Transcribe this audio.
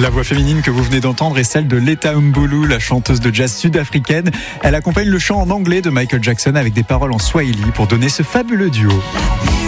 La voix féminine que vous venez d'entendre est celle de Letta Mbulu, la chanteuse de jazz sud-africaine. Elle accompagne le chant en anglais de Michael Jackson avec des paroles en swahili pour donner ce fabuleux duo.